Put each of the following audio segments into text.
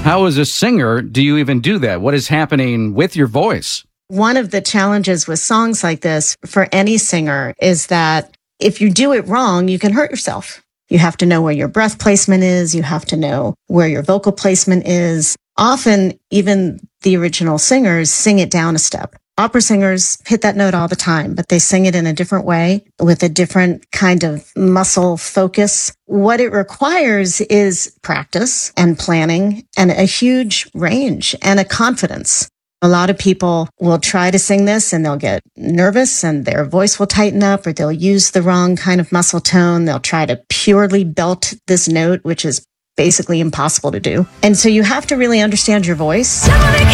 How, as a singer, do you even do that? What is happening with your voice? One of the challenges with songs like this for any singer is that if you do it wrong, you can hurt yourself. You have to know where your breath placement is. You have to know where your vocal placement is. Often, even the original singers sing it down a step. Opera singers hit that note all the time, but they sing it in a different way with a different kind of muscle focus. What it requires is practice and planning and a huge range and a confidence. A lot of people will try to sing this and they'll get nervous and their voice will tighten up, or they'll use the wrong kind of muscle tone. They'll try to purely belt this note, which is basically impossible to do. And so you have to really understand your voice.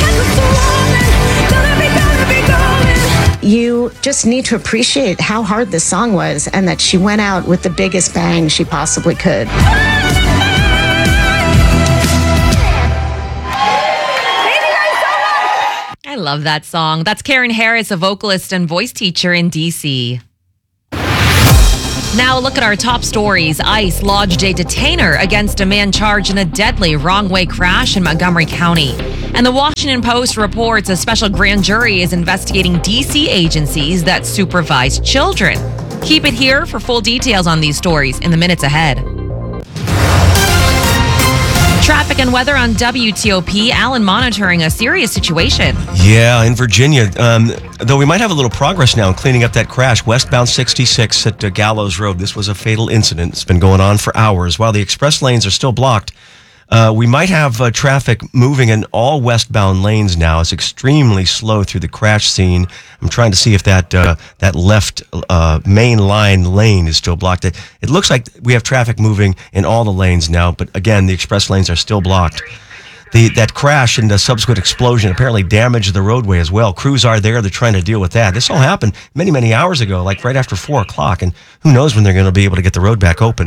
You just need to appreciate how hard this song was and that she went out with the biggest bang she possibly could. I love that song. That's Karen Harris, a vocalist and voice teacher in D.C. Now look at our top stories. ICE lodged a detainer against a man charged in a deadly wrong-way crash in Montgomery County. And the Washington Post reports a special grand jury is investigating D.C. agencies that supervise children. Keep it here for full details on these stories in the minutes ahead. Traffic and weather on WTOP. Alan monitoring a serious situation. Yeah, in Virginia. Though we might have a little progress now in cleaning up that crash. Westbound 66 at Gallows Road. This was a fatal incident. It's been going on for hours. While the express lanes are still blocked, we might have traffic moving in all westbound lanes now. It's extremely slow through the crash scene. I'm trying to see if that left main line lane is still blocked. It looks like we have traffic moving in all the lanes now, but again, the express lanes are still blocked. That crash and the subsequent explosion apparently damaged the roadway as well. Crews are there. They're trying to deal with that. This all happened many, many hours ago, like right after 4 o'clock, and who knows when they're going to be able to get the road back open.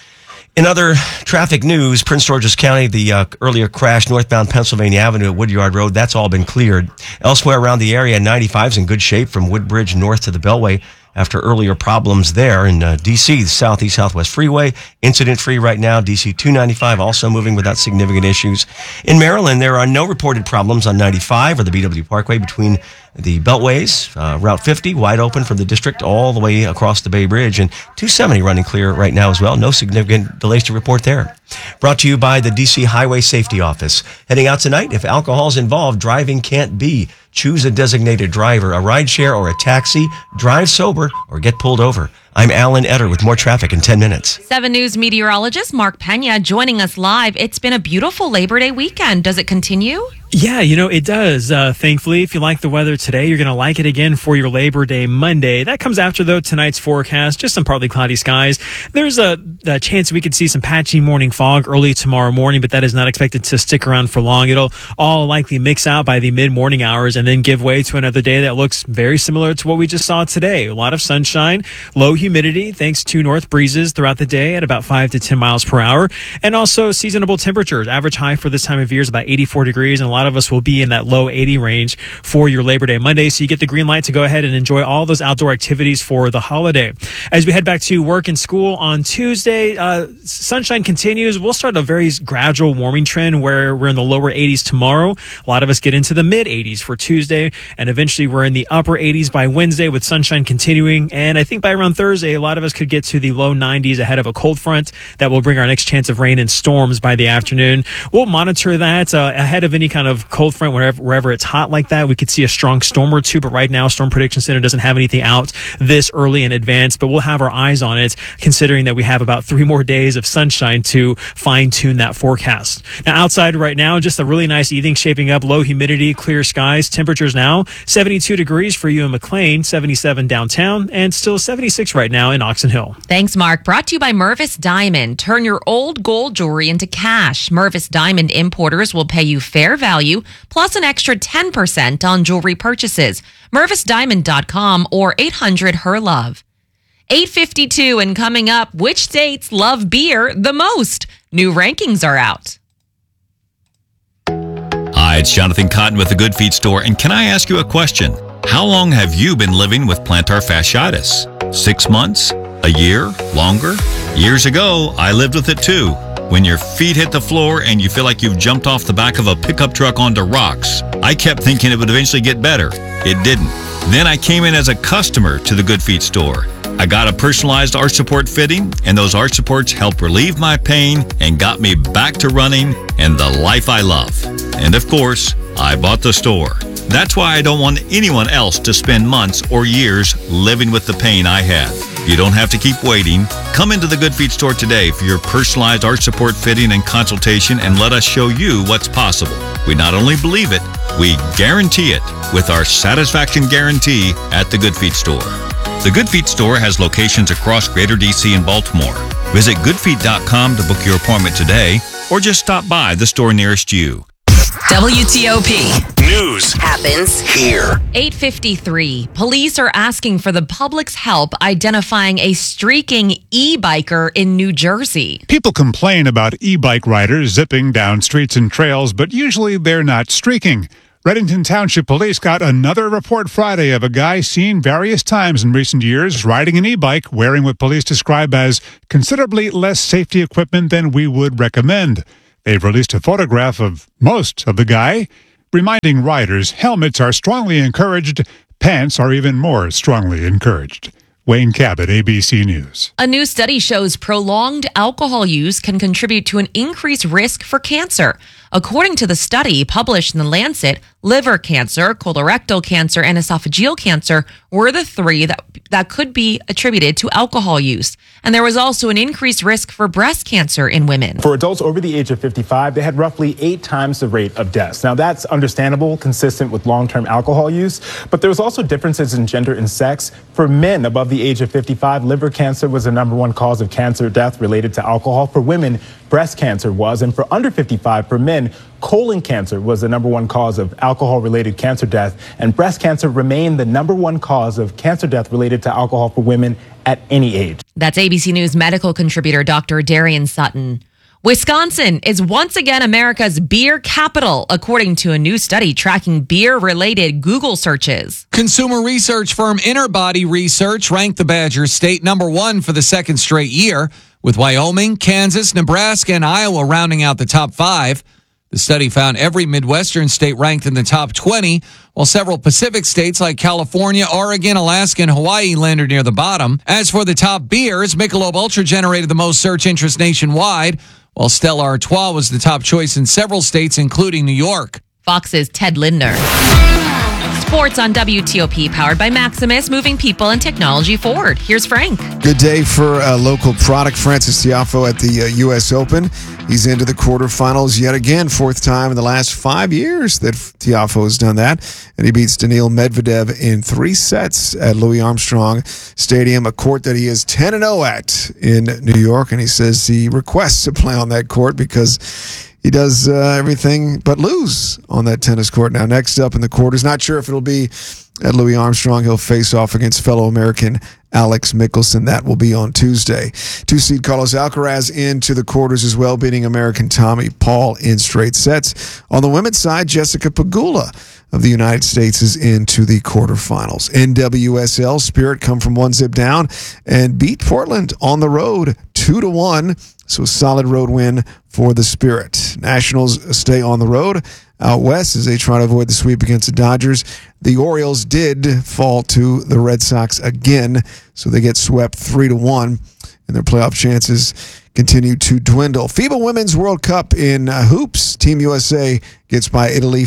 In other traffic news, Prince George's County, the earlier crash northbound Pennsylvania Avenue at Woodyard Road, that's all been cleared. Elsewhere around the area, 95 is in good shape from Woodbridge north to the Beltway after earlier problems there. In D.C., the Southeast Southwest Freeway, incident-free right now. D.C. 295 also moving without significant issues. In Maryland, there are no reported problems on 95 or the BW Parkway between the Beltways. Route 50 wide open from the district all the way across the Bay Bridge, and 270 running clear right now as well. No significant delays to report there. Brought to you by the D.C. Highway Safety Office. Heading out tonight, if alcohol's involved, driving can't be. Choose a designated driver, a rideshare or a taxi. Drive sober or get pulled over. I'm Alan Etter with more traffic in 10 minutes. 7 News meteorologist Mark Pena joining us live. It's been a beautiful Labor Day weekend. Does it continue? Yeah, it does. Thankfully, if you like the weather today, you're going to like it again for your Labor Day Monday. That comes after, though, tonight's forecast. Just some partly cloudy skies. There's a chance we could see some patchy morning fog early tomorrow morning, but that is not expected to stick around for long. It'll all likely mix out by the mid-morning hours and then give way to another day that looks very similar to what we just saw today. A lot of sunshine, low humidity, thanks to north breezes throughout the day at about 5 to 10 miles per hour, and also seasonable temperatures. Average high for this time of year is about 84 degrees, and a lot of us will be in that low 80 range for your Labor Day Monday. So you get the green light to go ahead and enjoy all those outdoor activities for the holiday. As we head back to work and school on Tuesday, sunshine continues. We'll start a very gradual warming trend where we're in the lower 80s tomorrow. A lot of us get into the mid 80s for Tuesday, and eventually we're in the upper 80s by Wednesday with sunshine continuing. And I think by around Thursday, a lot of us could get to the low 90s ahead of a cold front that will bring our next chance of rain and storms by the afternoon. We'll monitor that ahead of any kind of cold front wherever it's hot like that. We could see a strong storm or two, but right now Storm Prediction Center doesn't have anything out this early in advance, but we'll have our eyes on it considering that we have about 3 more days of sunshine to fine tune that forecast. Now outside right now, just a really nice evening shaping up, low humidity, clear skies, temperatures now 72 degrees for you in McLean, 77 downtown, and still 76 right now in Oxon Hill. Thanks, Mark. Brought to you by Mervis Diamond. Turn your old gold jewelry into cash. Mervis Diamond importers will pay you fair value plus an extra 10% on jewelry purchases. MervisDiamond.com or 800-HER-LOVE. 8:52 and coming up, which states love beer the most? New rankings are out. Hi, it's Jonathan Cotton with the Good Feet Store, and can I ask you a question? How long have you been living with plantar fasciitis? 6 months? A year? Longer? Years ago, I lived with it too. when your feet hit the floor and you feel like you've jumped off the back of a pickup truck onto rocks. I kept thinking it would eventually get better. It didn't. Then I came in as a customer to the Good Feet store. I got a personalized arch support fitting, and those arch supports helped relieve my pain and got me back to running and the life I love. And of course, I bought the store. That's why I don't want anyone else to spend months or years living with the pain I had. You don't have to keep waiting. Come into the Good Feet store today for your personalized arch support fitting and consultation, and let us show you what's possible. We not only believe it, we guarantee it with our satisfaction guarantee at the Good Feet store. The Good Feet store has locations across Greater DC and Baltimore. Visit goodfeet.com to book your appointment today, or just stop by the store nearest you. WTOP. News Happens here. 8:53. Police are asking for the public's help identifying a streaking e-biker in New Jersey. People complain about e-bike riders zipping down streets and trails, but usually they're not streaking. Reddington Township Police got another report Friday of a guy seen various times in recent years riding an e-bike wearing what police describe as considerably less safety equipment than we would recommend. They've released a photograph of most of the guy, reminding riders helmets are strongly encouraged, pants are even more strongly encouraged. Wayne Cabot, ABC News. A new study shows prolonged alcohol use can contribute to an increased risk for cancer. According to the study published in The Lancet, liver cancer, colorectal cancer, and esophageal cancer were the three that could be attributed to alcohol use. And there was also an increased risk for breast cancer in women. For adults over the age of 55, they had roughly 8 times the rate of deaths. Now, that's understandable, consistent with long-term alcohol use, but there was also differences in gender and sex. For men above the age of 55, liver cancer was the #1 cause of cancer death related to alcohol. For women, breast cancer was, and for under 55, for men, colon cancer was the #1 cause of alcohol-related cancer death, and breast cancer remained the #1 cause of cancer death related to alcohol for women at any age. That's ABC News medical contributor Dr. Darian Sutton. Wisconsin is once again America's beer capital, according to a new study tracking beer-related Google searches. Consumer research firm Interbody Research ranked the Badgers state #1 for the second straight year, with Wyoming, Kansas, Nebraska, and Iowa rounding out the top 5. The study found every Midwestern state ranked in the top 20, while several Pacific states like California, Oregon, Alaska, and Hawaii landed near the bottom. As for the top beers, Michelob Ultra generated the most search interest nationwide, while Stella Artois was the top choice in several states, including New York. Fox's Ted Lindner. Sports on WTOP, powered by Maximus, moving people and technology forward. Here's Frank. Good day for a local product. Francis Tiafoe at the U.S. Open. He's into the quarterfinals yet again, 4th time in the last 5 years that Tiafoe has done that. And he beats Daniil Medvedev in 3 sets at Louis Armstrong Stadium, a court that he is 10-0 at in New York. And he says he requests to play on that court because he does everything but lose on that tennis court. Now, next up in the quarters, not sure if it'll be at Louis Armstrong. He'll face off against fellow American Alex Mickelson. That will be on Tuesday. 2-seed Carlos Alcaraz into the quarters as well, beating American Tommy Paul in straight sets. On the women's side, Jessica Pegula of the United States is into the quarterfinals. NWSL, Spirit come from 1-zip down and beat Portland on the road 2-1. So a solid road win for the Spirit. Nationals stay on the road out west as they try to avoid the sweep against the Dodgers. The Orioles did fall to the Red Sox again, so they get swept 3-1, and their playoff chances continue to dwindle. FIBA Women's World Cup in hoops. Team USA gets by Italy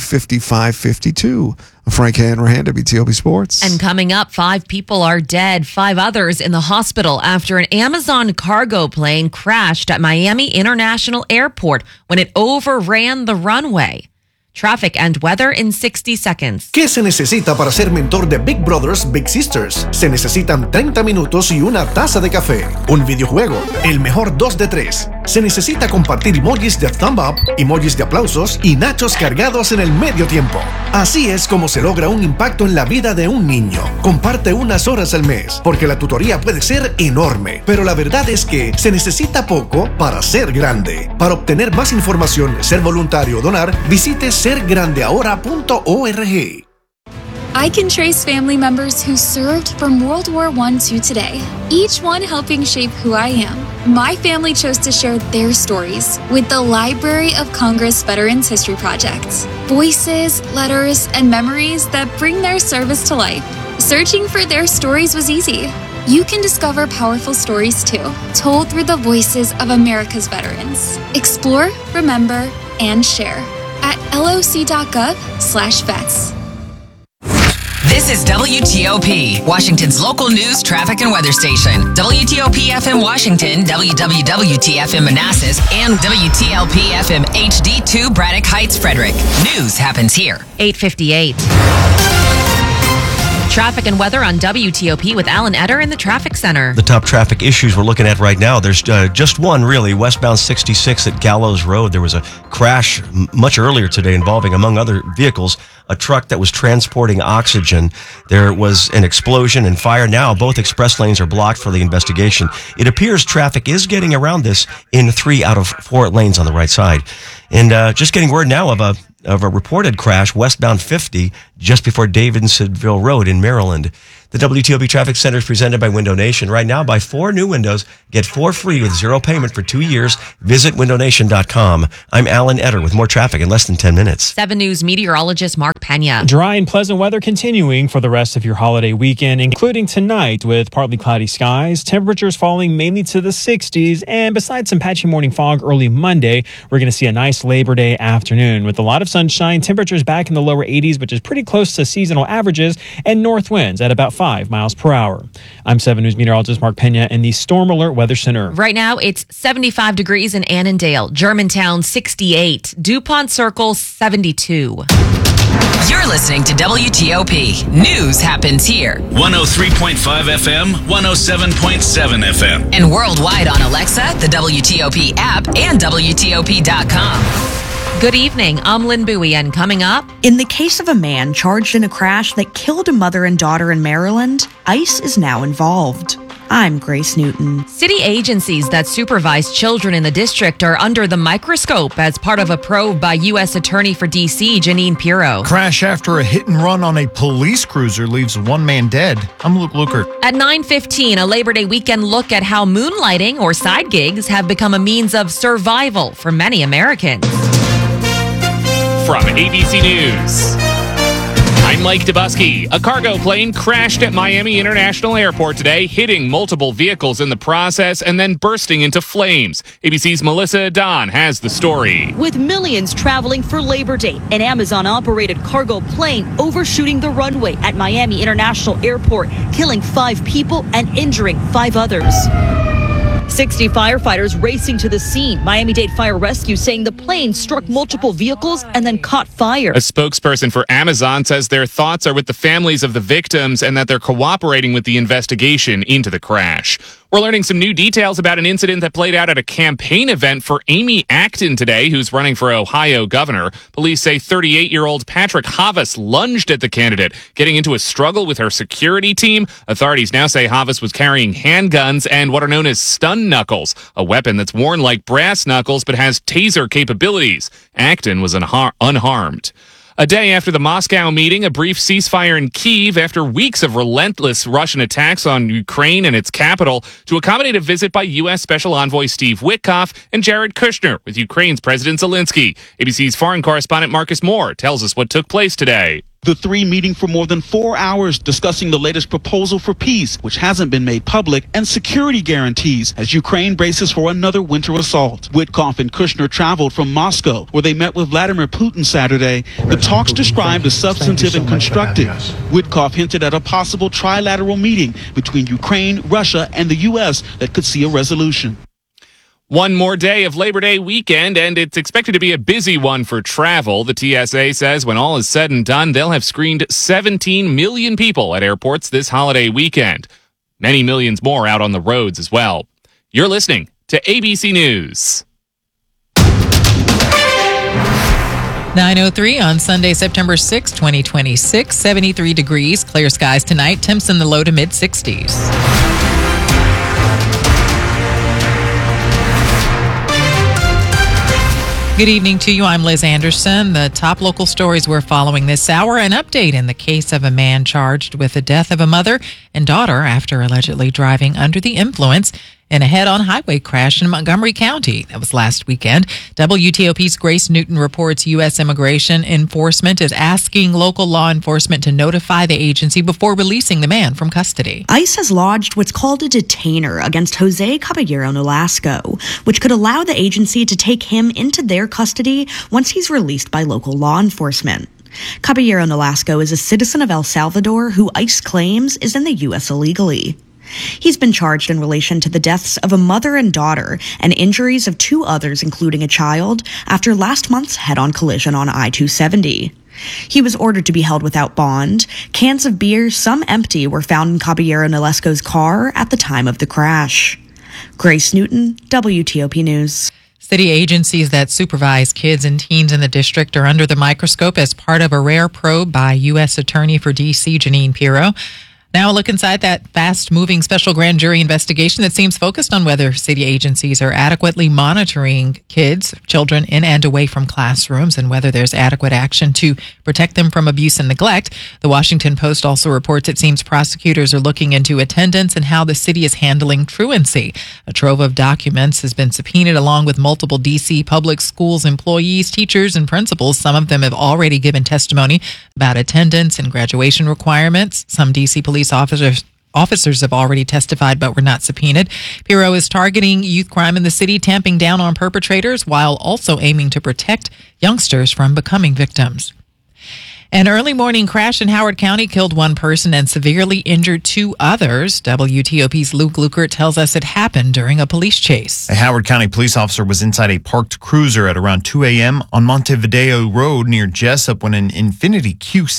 55-52. Frank Hanrahan, WTOP Sports. And coming up, 5 people are dead, 5 others in the hospital after an Amazon cargo plane crashed at Miami International Airport when it overran the runway. Traffic and weather in 60 seconds. ¿Qué se necesita para ser mentor de Big Brothers Big Sisters? Se necesitan 30 minutos y una taza de café, un videojuego, el mejor 2 de 3. Se necesita compartir emojis de thumb up, emojis de aplausos y nachos cargados en el medio tiempo. Así es como se logra un impacto en la vida de un niño. Comparte unas horas al mes, porque la tutoría puede ser enorme, pero la verdad es que se necesita poco para ser grande. Para obtener más información, ser voluntario o donar, visite sergrandeahora.org. I can trace family members who served from World War I to today, each one helping shape who I am. My family chose to share their stories with the Library of Congress Veterans History Project. Voices, letters, and memories that bring their service to life. Searching for their stories was easy. You can discover powerful stories too, told through the voices of America's veterans. Explore, remember, and share at loc.gov/vets. This is WTOP, Washington's local news, traffic, and weather station. WTOP FM Washington, WWWT-FM Manassas, and WTLP-FM HD2 Braddock Heights, Frederick. News happens here. 8:58. Traffic and weather on WTOP with Alan Etter in the traffic center. The top traffic issues we're looking at right now, there's just one really, westbound 66 at Gallows Road. There was a crash much earlier today involving, among other vehicles, a truck that was transporting oxygen. There was an explosion and fire. Now both express lanes are blocked for the investigation. It appears traffic is getting around this in 3 out of 4 lanes on the right side. And just getting word now of a reported crash westbound 50 just before Davidsonville Road in Maryland. The WTOP Traffic Center is presented by Window Nation. Right now, buy 4 new windows, get 4 free with 0 payment for 2 years. Visit windownation.com. I'm Alan Etter with more traffic in less than 10 minutes. 7 News meteorologist Mark Pena. Dry and pleasant weather continuing for the rest of your holiday weekend, including tonight with partly cloudy skies, temperatures falling mainly to the 60s, and besides some patchy morning fog early Monday, we're going to see a nice Labor Day afternoon with a lot of sunshine, temperatures back in the lower 80s, which is pretty close to seasonal averages, and north winds at about 5 miles per hour. I'm 7 News meteorologist Mark Pena in the Storm Alert Weather Center. Right now, it's 75 degrees in Annandale, Germantown 68, DuPont Circle 72. You're listening to WTOP. News happens here. 103.5 FM, 107.7 FM. And worldwide on Alexa, the WTOP app, and WTOP.com. Good evening. I'm Lynn Bowie, and coming up... In the case of a man charged in a crash that killed a mother and daughter in Maryland, ICE is now involved. I'm Grace Newton. City agencies that supervise children in the district are under the microscope as part of a probe by U.S. Attorney for D.C., Janine Pirro. Crash after a hit and run on a police cruiser leaves 1 man dead. I'm Luke Lukert. At 9:15, a Labor Day weekend look at how moonlighting or side gigs have become a means of survival for many Americans. From ABC News, I'm Mike Dubusky. A cargo plane crashed at Miami International Airport today, hitting multiple vehicles in the process and then bursting into flames. ABC's Melissa Adon has the story. With millions traveling for Labor Day, an Amazon-operated cargo plane overshooting the runway at Miami International Airport, killing 5 people and injuring 5 others. 60 firefighters racing to the scene. Miami-Dade Fire Rescue saying the plane struck multiple vehicles and then caught fire. A spokesperson for Amazon says their thoughts are with the families of the victims and that they're cooperating with the investigation into the crash. We're learning some new details about an incident that played out at a campaign event for Amy Acton today, who's running for Ohio governor. Police say 38-year-old Patrick Havas lunged at the candidate, getting into a struggle with her security team. Authorities now say Havas was carrying handguns and what are known as stun knuckles, a weapon that's worn like brass knuckles but has taser capabilities. Acton was unharmed. A day after the Moscow meeting, a brief ceasefire in Kyiv after weeks of relentless Russian attacks on Ukraine and its capital to accommodate a visit by U.S. Special Envoy Steve Witkoff and Jared Kushner with Ukraine's President Zelensky. ABC's foreign correspondent Marcus Moore tells us what took place today. The 3 meeting for more than 4 hours discussing the latest proposal for peace, which hasn't been made public, and security guarantees as Ukraine braces for another winter assault. Witkoff and Kushner traveled from Moscow, where they met with Vladimir Putin Saturday. The talks described as substantive and constructive. Witkoff hinted at a possible trilateral meeting between Ukraine, Russia, and the U.S. that could see a resolution. One more day of Labor Day weekend, and it's expected to be a busy one for travel. The TSA says when all is said and done, they'll have screened 17 million people at airports this holiday weekend. Many millions more out on the roads as well. You're listening to ABC News. 9:03 on Sunday, September 6, 2026. 73 degrees, clear skies tonight. Temps in the low to mid-60s. Good evening to you. I'm Liz Anderson. The top local stories we're following this hour. An update in the case of a man charged with the death of a mother and daughter after allegedly driving under the influence in a head-on highway crash in Montgomery County. That was last weekend. WTOP's Grace Newton reports U.S. Immigration Enforcement is asking local law enforcement to notify the agency before releasing the man from custody. ICE has lodged what's called a detainer against Jose Caballero Nolasco, which could allow the agency to take him into their custody once he's released by local law enforcement. Caballero Nolasco is a citizen of El Salvador who ICE claims is in the U.S. illegally. He's been charged in relation to the deaths of a mother and daughter and injuries of two others, including a child, after last month's head-on collision on I-270. He was ordered to be held without bond. Cans of beer, some empty, were found in Caballero Nolasco's car at the time of the crash. Grace Newton, WTOP News. City agencies that supervise kids and teens in the district are under the microscope as part of a rare probe by U.S. Attorney for D.C. Jeanine Pirro. Now a look inside that fast-moving special grand jury investigation that seems focused on whether city agencies are adequately monitoring children in and away from classrooms, and whether there's adequate action to protect them from abuse and neglect. The Washington Post also reports it seems prosecutors are looking into attendance and how the city is handling truancy. A trove of documents has been subpoenaed along with multiple D.C. public schools employees, teachers, and principals. Some of them have already given testimony about attendance and graduation requirements. Some D.C. police officers have already testified but were not subpoenaed. Pirro is targeting youth crime in the city, tamping down on perpetrators while also aiming to protect youngsters from becoming victims. An early morning crash in Howard County killed one person and severely injured two others. WTOP's Luke Lukert tells us it happened during a police chase. A Howard County police officer was inside a parked cruiser at around 2 a.m. on Montevideo Road near Jessup when an Infiniti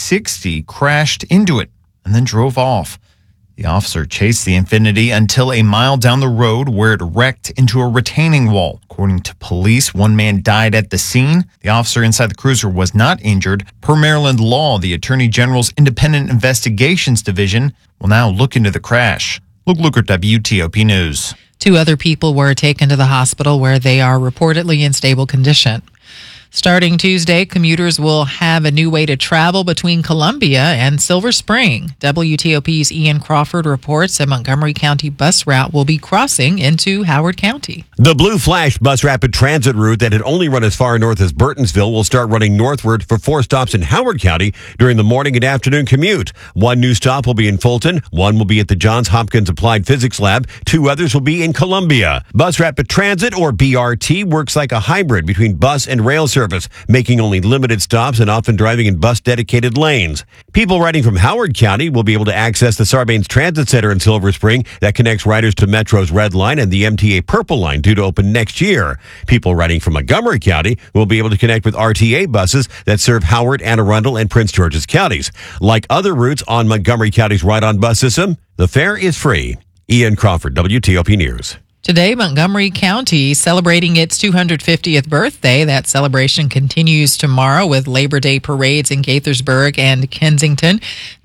Q60 crashed into it and then drove off. The officer chased the Infiniti until a mile down the road where it wrecked into a retaining wall. According to police, one man died at the scene. The officer inside the cruiser was not injured. Per Maryland law, the Attorney General's Independent Investigations Division will now look into the crash. Luke Lukert, WTOP News. Two other people were taken to the hospital where they are reportedly in stable condition. Starting Tuesday, commuters will have a new way to travel between Columbia and Silver Spring. WTOP's Ian Crawford reports a Montgomery County bus route will be crossing into Howard County. The Blue Flash bus rapid transit route that had only run as far north as Burtonsville will start running northward for 4 stops in Howard County during the morning and afternoon commute. One new stop will be in Fulton, one will be at the Johns Hopkins Applied Physics Lab, 2 others will be in Columbia. Bus rapid transit, or BRT, works like a hybrid between bus and rail service, making only limited stops and often driving in bus-dedicated lanes. People riding from Howard County will be able to access the Sarbanes Transit Center in Silver Spring that connects riders to Metro's Red Line and the MTA Purple Line, due to open next year. People riding from Montgomery County will be able to connect with RTA buses that serve Howard, Anne Arundel, and Prince George's counties. Like other routes on Montgomery County's ride-on bus system, the fare is free. Ian Crawford, WTOP News. Today, Montgomery County celebrating its 250th birthday. That celebration continues tomorrow with Labor Day parades in Gaithersburg and Kensington.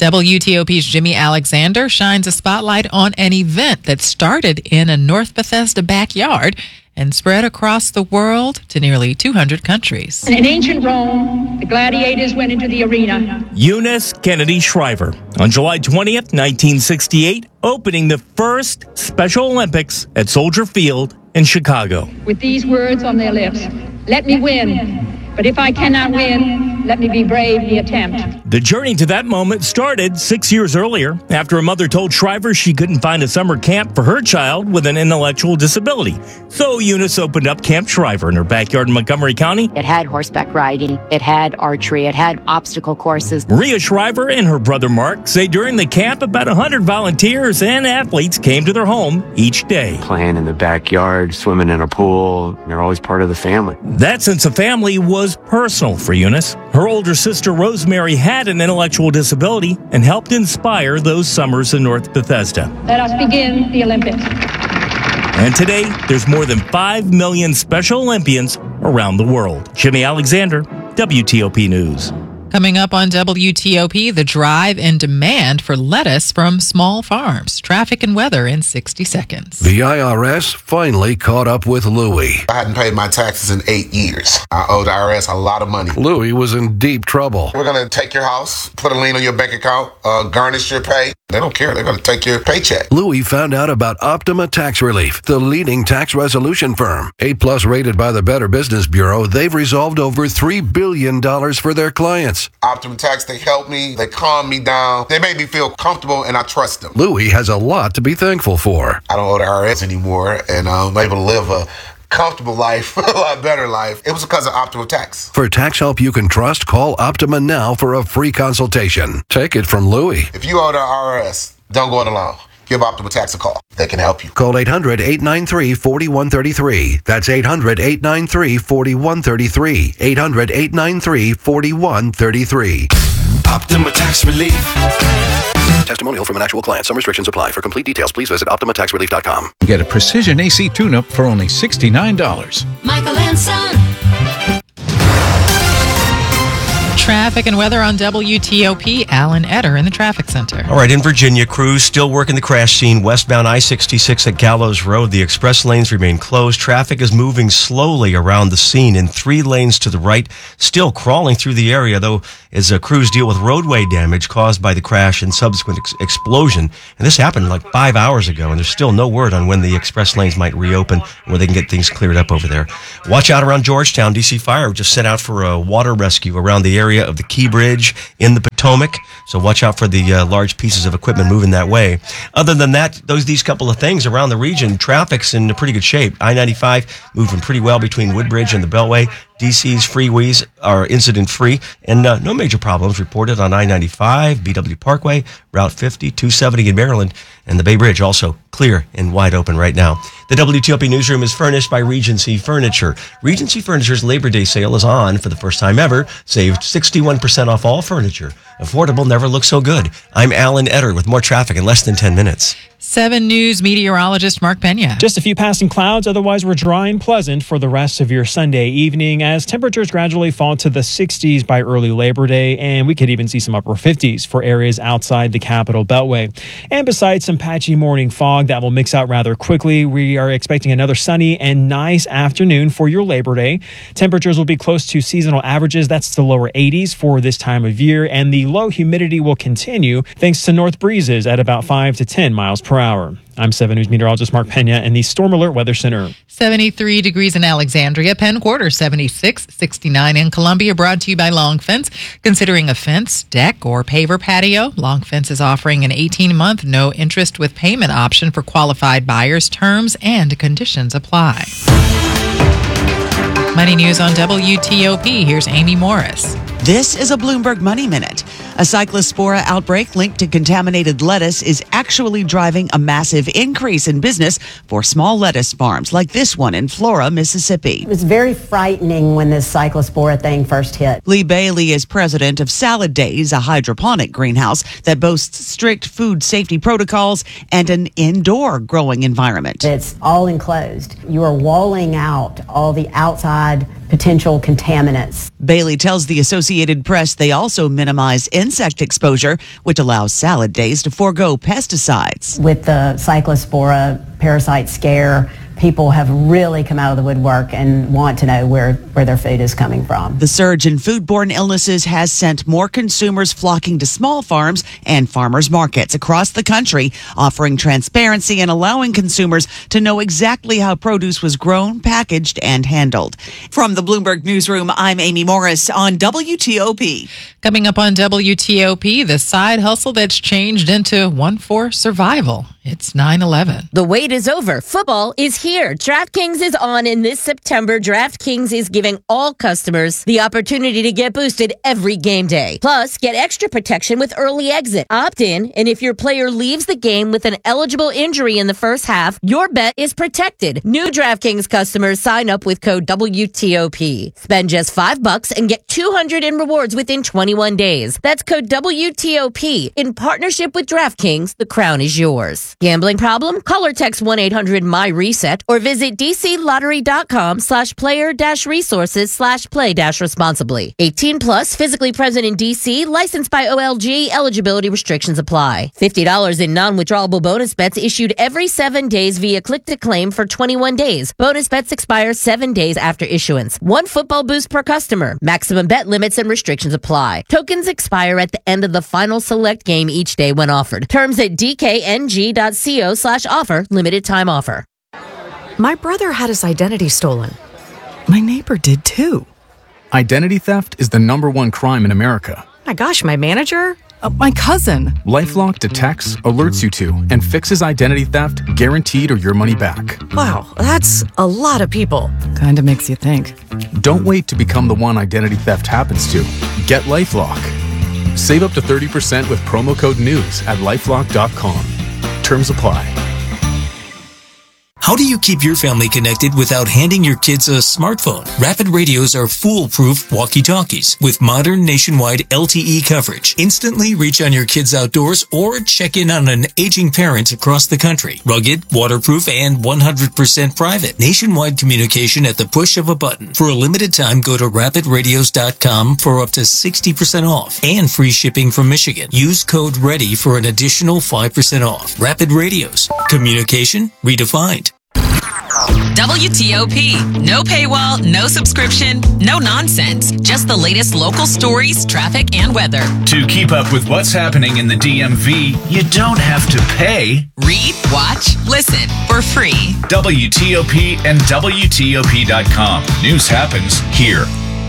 WTOP's Jimmy Alexander shines a spotlight on an event that started in a North Bethesda backyard and spread across the world to nearly 200 countries. In ancient Rome, the gladiators went into the arena. Eunice Kennedy Shriver, on July 20th, 1968, opening the first Special Olympics at Soldier Field in Chicago. With these words on their lips, "Let me win, but if I cannot win, let me be brave in the attempt." The journey to that moment started 6 years earlier after a mother told Shriver she couldn't find a summer camp for her child with an intellectual disability. So Eunice opened up Camp Shriver in her backyard in Montgomery County. It had horseback riding, it had archery, it had obstacle courses. Maria Shriver and her brother Mark say during the camp about 100 volunteers and athletes came to their home each day. Playing in the backyard, swimming in a pool, they're always part of the family. That sense of family was personal for Eunice. Her older sister Rosemary had an intellectual disability and helped inspire those summers in North Bethesda. Let us begin the Olympics. And today, there's more than 5 million Special Olympians around the world. Jimmy Alexander, WTOP News. Coming up on WTOP, the drive and demand for lettuce from small farms. Traffic and weather in 60 seconds. The IRS finally caught up with Louie. I hadn't paid my taxes in 8 years. I owed the IRS a lot of money. Louie was in deep trouble. We're going to take your house, put a lien on your bank account, garnish your pay. They don't care. They're going to take your paycheck. Louie found out about Optima Tax Relief, the leading tax resolution firm. A+ rated by the Better Business Bureau, they've resolved over $3 billion for their clients. Optima Tax, they helped me. They calmed me down. They made me feel comfortable, and I trust them. Louie has a lot to be thankful for. I don't owe the IRS anymore, and I'm able to live a comfortable life, a lot better life. It was because of Optima Tax. For tax help you can trust, call Optima now for a free consultation. Take it from Louie. If you owe the IRS, don't go it alone. Give Optima Tax a call. They can help you. Call 800-893-4133. That's 800-893-4133. 800-893-4133. Optima Tax Relief. Testimonial from an actual client. Some restrictions apply. For complete details, please visit OptimaTaxRelief.com. Get a precision AC tune-up for only $69. Michael and Son. Traffic and weather on WTOP. Alan Etter in the traffic center. All right, in Virginia, crews still working the crash scene westbound I-66 at Gallows Road. The express lanes remain closed. Traffic is moving slowly around the scene in 3 lanes to the right, still crawling through the area, though, as crews deal with roadway damage caused by the crash and subsequent explosion. And this happened like 5 hours ago, and there's still no word on when the express lanes might reopen, where they can get things cleared up over there. Watch out around Georgetown. DC Fire just set out for a water rescue around the area of the Key Bridge in the Potomac. So watch out for the large pieces of equipment moving that way. Other than that, these couple of things around the region, traffic's in pretty good shape. I-95 moving pretty well between Woodbridge and the Beltway. DC's freeways are incident-free, and no major problems reported on I-95, BW Parkway, Route 50, 270 in Maryland, and the Bay Bridge also clear and wide open right now. The WTOP Newsroom is furnished by Regency Furniture. Regency Furniture's Labor Day sale is on for the first time ever. Saved 61% off all furniture. Affordable never looks so good. I'm Alan Etter with more traffic in less than 10 minutes. 7 News meteorologist Mark Pena. Just a few passing clouds, otherwise we're dry and pleasant for the rest of your Sunday evening as temperatures gradually fall to the 60s by early Labor Day, and we could even see some upper 50s for areas outside the Capital Beltway. And besides some patchy morning fog that will mix out rather quickly, we are expecting another sunny and nice afternoon for your Labor Day. Temperatures will be close to seasonal averages. That's the lower 80s for this time of year, and the low humidity will continue thanks to north breezes at about 5 to 10 miles per hour. I'm 7 News meteorologist Mark Pena in the Storm Alert Weather Center. 73 degrees in Alexandria, Penn Quarter 76, 69 in Columbia, brought to you by Long Fence. Considering a fence, deck, or paver patio, Long Fence is offering an 18-month no interest with payment option for qualified buyers. Terms and conditions apply. Money News on WTOP. Here's Amy Morris. This is a Bloomberg Money Minute. A cyclospora outbreak linked to contaminated lettuce is actually driving a massive increase in business for small lettuce farms like this one in Flora, Mississippi. It was very frightening when this cyclospora thing first hit. Lee Bailey is president of Salad Days, a hydroponic greenhouse that boasts strict food safety protocols and an indoor growing environment. It's all enclosed. You are walling out all the outside potential contaminants. Bailey tells the Associated Press they also minimize insect exposure, which allows Salad Days to forego pesticides. With the cyclospora parasite scare, people have really come out of the woodwork and want to know where their food is coming from. The surge in foodborne illnesses has sent more consumers flocking to small farms and farmers markets across the country, offering transparency and allowing consumers to know exactly how produce was grown, packaged, and handled. From the Bloomberg Newsroom, I'm Amy Morris on WTOP. Coming up on WTOP, the side hustle that's changed into one for survival. It's 9/11. The wait is over. Football is here. DraftKings is on, and this September, DraftKings is giving all customers the opportunity to get boosted every game day. Plus, get extra protection with early exit. Opt in, and if your player leaves the game with an eligible injury in the first half, your bet is protected. New DraftKings customers sign up with code WTOP. Spend just $5 and get $200 in rewards within 21 days. That's code WTOP. In partnership with DraftKings, the crown is yours. Gambling problem? Call or text 1-800-MY-RESET or visit dclottery.com/player-resources/play-responsibly. 18 plus, physically present in DC, licensed by OLG, eligibility restrictions apply. $50 in non-withdrawable bonus bets issued every 7 days via click to claim for 21 days. Bonus bets expire 7 days after issuance. 1 football boost per customer. Maximum bet limits and restrictions apply. Tokens expire at the end of the final select game each day when offered. Terms at dkng.co/offer. Limited time offer. My brother had his identity stolen. My neighbor did too. Identity theft is the #1 crime in America. My gosh, my manager? My cousin. LifeLock detects, alerts you to, and fixes identity theft guaranteed or your money back. Wow, that's a lot of people. Kinda makes you think. Don't wait to become the one identity theft happens to. Get LifeLock. Save up to 30% with promo code NEWS at LifeLock.com. Terms apply. How do you keep your family connected without handing your kids a smartphone? Rapid Radios are foolproof walkie-talkies with modern nationwide LTE coverage. Instantly reach on your kids outdoors or check in on an aging parent across the country. Rugged, waterproof, and 100% private. Nationwide communication at the push of a button. For a limited time, go to rapidradios.com for up to 60% off and free shipping from Michigan. Use code READY for an additional 5% off. Rapid Radios. Communication redefined. WTOP. No paywall, no subscription, no nonsense. Just the latest local stories, traffic, and weather. To keep up with what's happening in the DMV, you don't have to pay. Read, watch, listen for free. WTOP and WTOP.com. News happens here.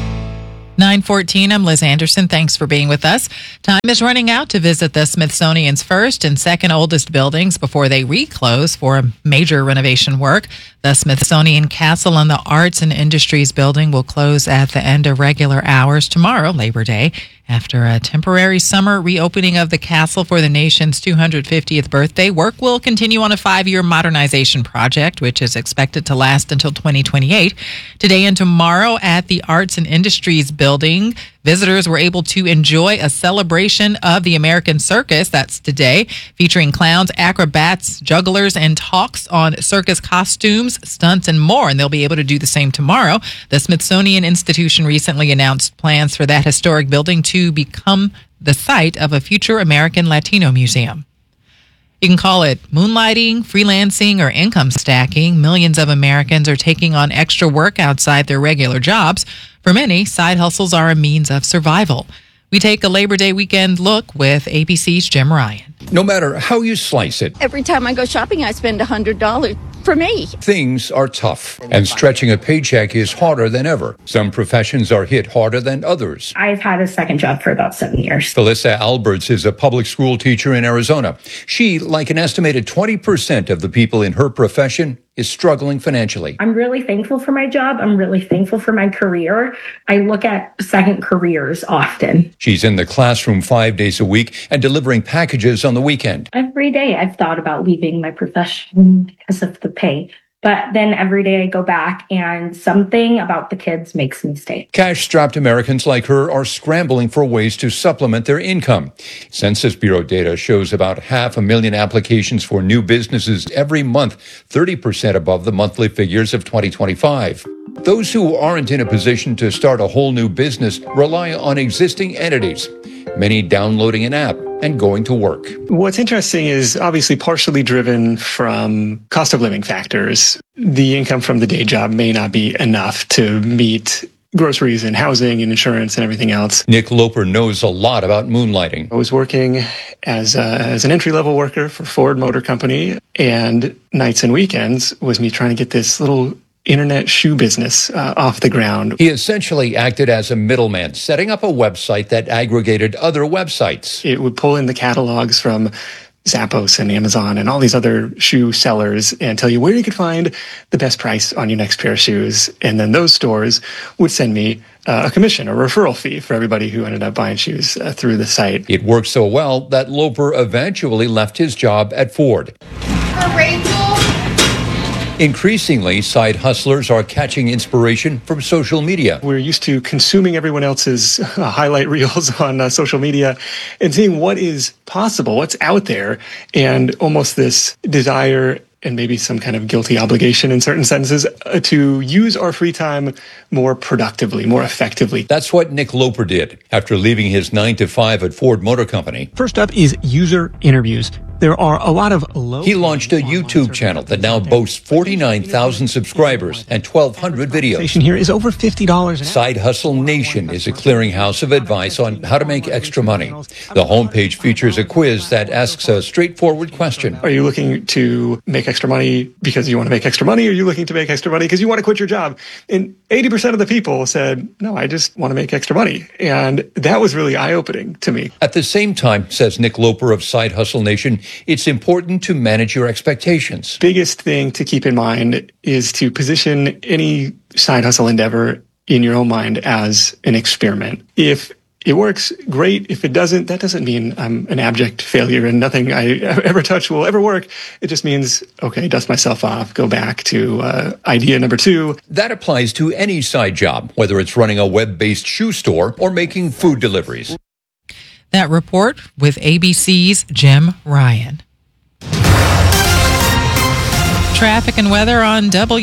9:14, I'm Liz Anderson. Thanks for being with us. Time is running out to visit the Smithsonian's first and second oldest buildings before they reclose for a major renovation work. The Smithsonian Castle and the Arts and Industries building will close at the end of regular hours tomorrow, Labor Day, after a temporary summer reopening of the castle for the nation's 250th birthday. Work will continue on a 5-year modernization project, which is expected to last until 2028. Today and tomorrow at the Arts and Industries building, visitors were able to enjoy a celebration of the American circus. That's today, featuring clowns, acrobats, jugglers, and talks on circus costumes, stunts, and more. And they'll be able to do the same tomorrow. The Smithsonian Institution recently announced plans for that historic building to become the site of a future American Latino museum. You can call it moonlighting, freelancing, or income stacking. Millions of Americans are taking on extra work outside their regular jobs. For many, side hustles are a means of survival. We take a Labor Day weekend look with ABC's Jim Ryan. No matter how you slice it, every time I go shopping, I spend $100 for me. Things are tough, and stretching a paycheck is harder than ever. Some professions are hit harder than others. I've had a second job for about 7 years. Felissa Alberts is a public school teacher in Arizona. She, like an estimated 20% of the people in her profession, is struggling financially. I'm really thankful for my job. I'm really thankful for my career. I look at second careers often. She's in the classroom 5 days a week and delivering packages on the weekend. Every day I've thought about leaving my profession because of the pay. But then every day I go back and something about the kids makes me stay. Cash-strapped Americans like her are scrambling for ways to supplement their income. Census Bureau data shows about 500,000 applications for new businesses every month, 30% above the monthly figures of 2025. Those who aren't in a position to start a whole new business rely on existing entities, many downloading an app and going to work. What's interesting is obviously partially driven from cost of living factors. The income from the day job may not be enough to meet groceries and housing and insurance and everything else. Nick Loper knows a lot about moonlighting. I was working as an entry-level worker for Ford Motor Company, and nights and weekends was me trying to get this little internet shoe business off the ground. He essentially acted as a middleman, setting up a website that aggregated other websites. It would pull in the catalogs from Zappos and Amazon and all these other shoe sellers and tell you where you could find the best price on your next pair of shoes. And then those stores would send me a commission, a referral fee for everybody who ended up buying shoes through the site. It worked so well that Loper eventually left his job at Ford. Increasingly, side hustlers are catching inspiration from social media. We're used to consuming everyone else's highlight reels on social media and seeing what is possible, what's out there, and almost this desire and maybe some kind of guilty obligation in certain sentences to use our free time more productively, more effectively. That's what Nick Loper did after leaving his 9-to-5 at Ford Motor Company. First up is user interviews. There are a lot of He launched a YouTube channel that now boasts 49,000 subscribers and 1,200 videos. Here is over $50. Side Hustle Nation is a clearinghouse of advice on how to make extra money. The homepage features a quiz that asks a straightforward question. Are you looking to make extra money because you want to make extra money, or are you looking to make extra money because you want to quit your job? And 80% of the people said, no, I just want to make extra money. And that was really eye-opening to me. At the same time, says Nick Loper of Side Hustle Nation, it's important to manage your expectations. Biggest thing to keep in mind is to position any side hustle endeavor in your own mind as an experiment. If it works, great. If it doesn't, that doesn't mean I'm an abject failure and nothing I ever touch will ever work. It just means, okay, dust myself off, go back to idea number 2. That applies to any side job, whether it's running a web-based shoe store or making food deliveries. That report with ABC's Jim Ryan. Traffic and weather on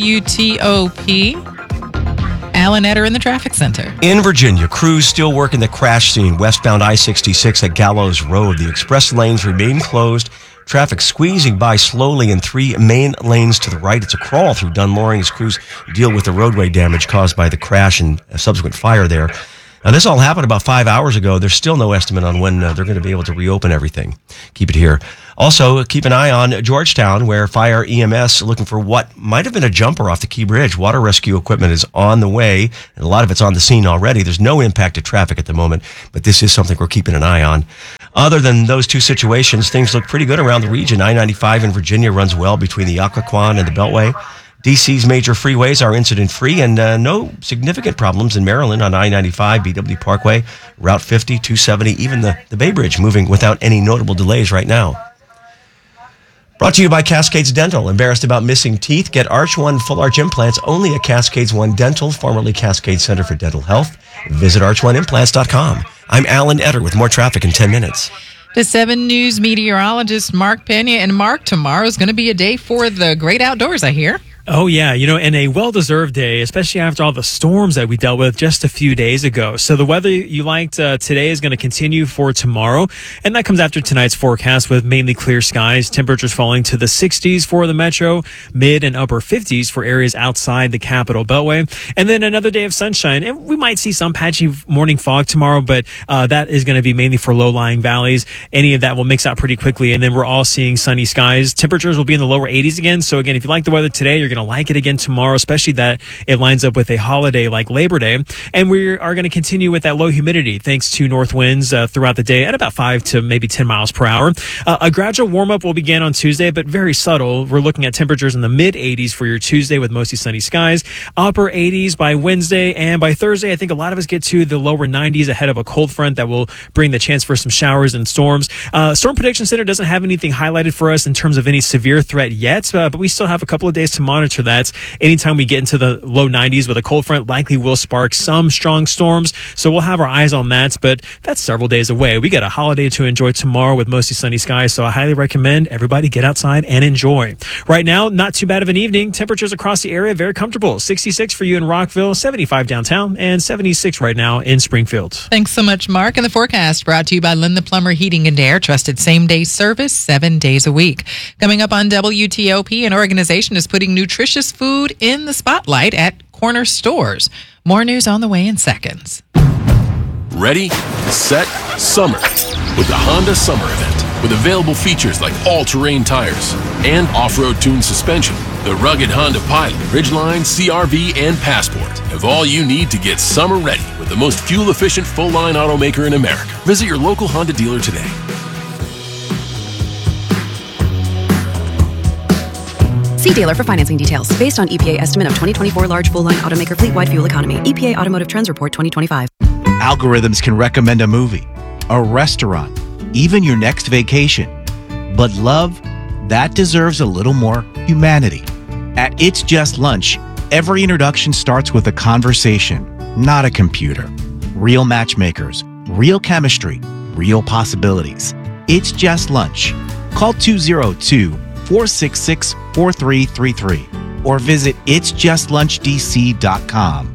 WTOP. Alan Etter in the traffic center. In Virginia, crews still working the crash scene westbound I-66 at Gallows Road. The express lanes remain closed. Traffic squeezing by slowly in 3 main lanes to the right. It's a crawl through Dunloring as crews deal with the roadway damage caused by the crash and a subsequent fire there. Now, this all happened about 5 hours ago. There's still no estimate on when they're going to be able to reopen everything. Keep it here. Also, keep an eye on Georgetown, where fire EMS looking for what might have been a jumper off the Key Bridge. Water rescue equipment is on the way, and a lot of it's on the scene already. There's no impact to traffic at the moment, but this is something we're keeping an eye on. Other than those two situations, things look pretty good around the region. I-95 in Virginia runs well between the Occoquan and the Beltway. DC's major freeways are incident-free, and no significant problems in Maryland on I-95, BW Parkway, Route 50, 270, even the Bay Bridge moving without any notable delays right now. Brought to you by Cascades Dental. Embarrassed about missing teeth? Get Arch One full arch implants only at Cascades One Dental, formerly Cascade Center for Dental Health. Visit arch1implants.com. I'm Alan Etter with more traffic in 10 minutes. The 7 News meteorologist Mark Pena. And Mark, tomorrow's going to be a day for the great outdoors, I hear. Oh, yeah. And a well-deserved day, especially after all the storms that we dealt with just a few days ago. So the weather you liked today is going to continue for tomorrow. And that comes after tonight's forecast with mainly clear skies, temperatures falling to the 60s for the metro, mid and upper 50s for areas outside the Capital Beltway. And then another day of sunshine. And we might see some patchy morning fog tomorrow, but that is going to be mainly for low-lying valleys. Any of that will mix out pretty quickly. And then we're all seeing sunny skies. Temperatures will be in the lower 80s again. So again, if you like the weather today, you're going to like it again tomorrow, especially that it lines up with a holiday like Labor Day. And we are going to continue with that low humidity thanks to north winds throughout the day at about 5 to maybe 10 miles per hour. A gradual warm-up will begin on Tuesday, but very subtle. We're looking at temperatures in the mid-80s for your Tuesday with mostly sunny skies, upper 80s by Wednesday, and by Thursday, I think a lot of us get to the lower 90s ahead of a cold front that will bring the chance for some showers and storms. Storm Prediction Center doesn't have anything highlighted for us in terms of any severe threat yet, but we still have a couple of days to monitor that. Anytime we get into the low 90s with a cold front, likely will spark some strong storms. So we'll have our eyes on that, but that's several days away. We got a holiday to enjoy tomorrow with mostly sunny skies, so I highly recommend everybody get outside and enjoy. Right now, not too bad of an evening. Temperatures across the area, very comfortable. 66 for you in Rockville, 75 downtown, and 76 right now in Springfield. Thanks so much, Mark. And the forecast brought to you by Linda Plummer Heating and Air. Trusted same-day service 7 days a week. Coming up on WTOP, an organization is putting nutritious food in the spotlight at corner stores. More news on the way in seconds. Ready, set, summer with the Honda Summer Event. With available features like all-terrain tires and off-road tuned suspension, the rugged Honda Pilot, Ridgeline, CR-V, and Passport have all you need to get summer ready with the most fuel-efficient full-line automaker in America. Visit your local Honda dealer today. See dealer for financing details. Based on EPA estimate of 2024 large full-line automaker fleet-wide fuel economy. EPA Automotive Trends Report 2025. Algorithms can recommend a movie, a restaurant, even your next vacation. But love, that deserves a little more humanity. At It's Just Lunch, every introduction starts with a conversation, not a computer. Real matchmakers, real chemistry, real possibilities. It's Just Lunch. Call 202-466-4333 or visit itsjustlunchdc.com.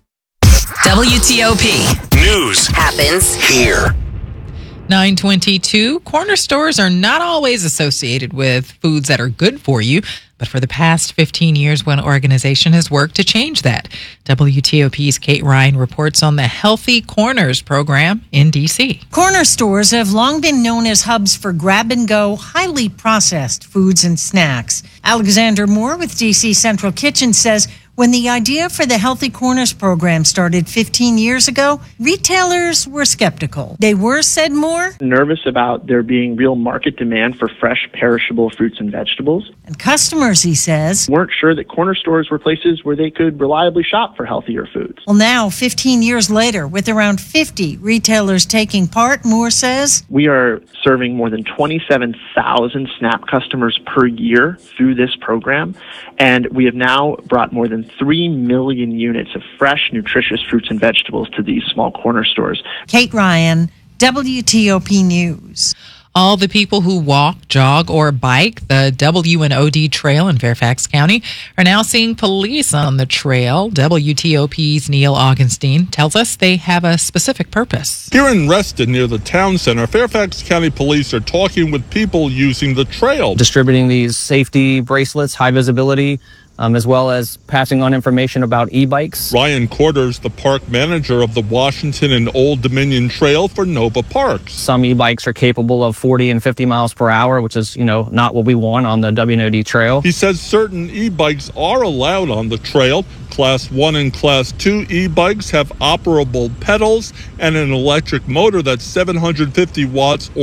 WTOP. News happens here. 922. Corner stores are not always associated with foods that are good for you, but for the past 15 years, one organization has worked to change that. WTOP's Kate Ryan reports on the Healthy Corners program in D.C. Corner stores have long been known as hubs for grab-and-go, highly processed foods and snacks. Alexander Moore with D.C. Central Kitchen says when the idea for the Healthy Corners program started 15 years ago, retailers were skeptical. They were, said Moore, nervous about there being real market demand for fresh, perishable fruits and vegetables. And customers, he says, weren't sure that corner stores were places where they could reliably shop for healthier foods. Well, now, 15 years later, with around 50 retailers taking part, Moore says, we are serving more than 27,000 SNAP customers per year through this program, and we have now brought more than 3 million units of fresh, nutritious fruits and vegetables to these small corner stores. Kate Ryan, WTOP News. All the people who walk, jog, or bike the W&OD Trail in Fairfax County are now seeing police on the trail. WTOP's Neil Augenstein tells us they have a specific purpose. Here in Reston, near the town center, Fairfax County Police are talking with people using the trail. Distributing these safety bracelets, high visibility, as well as passing on information about e-bikes. Ryan Quarters, the park manager of the Washington and Old Dominion Trail for Nova Parks. Some e-bikes are capable of 40 and 50 miles per hour, which is, not what we want on the W&OD Trail. He says certain e-bikes are allowed on the trail. Class 1 and Class 2 e-bikes have operable pedals and an electric motor that's 750 watts